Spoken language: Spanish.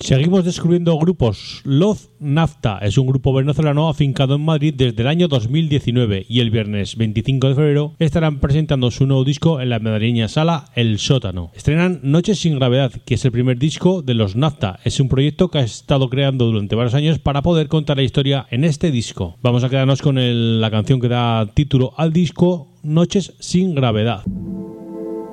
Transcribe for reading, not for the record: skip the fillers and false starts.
Seguimos descubriendo grupos. Love Nafta es un grupo venezolano afincado en Madrid desde el año 2019 y el viernes 25 de febrero estarán presentando su nuevo disco en la madrileña sala El Sótano. Estrenan Noches sin Gravedad, que es el primer disco de los Nafta. Es un proyecto que ha estado creando durante varios años para poder contar la historia en este disco. Vamos a quedarnos con la canción que da título al disco, Noches sin Gravedad.